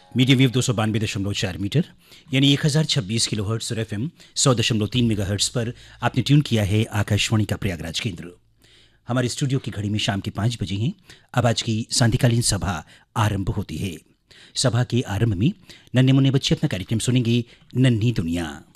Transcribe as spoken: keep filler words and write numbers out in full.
Medium wave दो सौ बानवे दशमलव चार मीटर यानी एक हज़ार छब्बीस किलो हर्ट्स और एफ एम सौ दशमलव तीन मेगा हर्ट्स पर आपने ट्यून किया है आकाशवाणी का प्रयागराज केंद्र। हमारे स्टूडियो की घड़ी में शाम के पाँच बजे हैं। अब आज की सांध्यकालीन सभा आरंभ होती है। सभा के आरंभ में नन्हे मुन्ने बच्चे अपना कार्यक्रम सुनेंगे, नन्ही दुनिया।